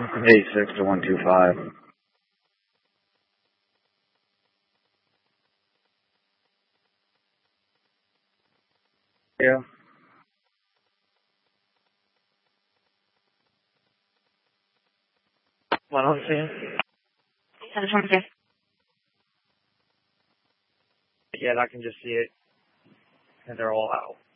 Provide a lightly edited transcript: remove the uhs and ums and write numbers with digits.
86 to 125. Yeah. What else here? I just want to say. Yeah, I can just see it. And they're all out.